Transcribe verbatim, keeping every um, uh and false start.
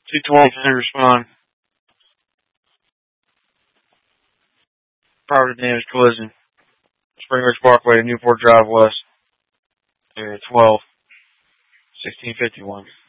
two twelve, can respond. Property damage collision. Spring Ridge Parkway, Newport Drive West. Area twelve, sixteen fifty-one.